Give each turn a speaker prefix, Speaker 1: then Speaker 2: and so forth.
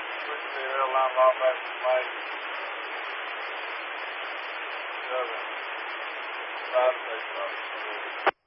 Speaker 1: Switch the airline law back to May 7. Saturday,